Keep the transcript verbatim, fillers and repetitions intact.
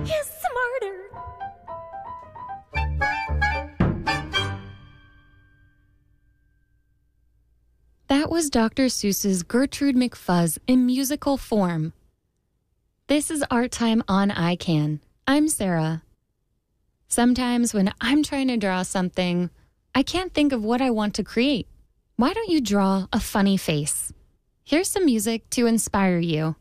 is smarter. That was Doctor Seuss's Gertrude McFuzz in musical form. This is Art Time on I CAN. I'm Sarah. Sometimes when I'm trying to draw something, I can't think of what I want to create. Why don't you draw a funny face? Here's some music to inspire you.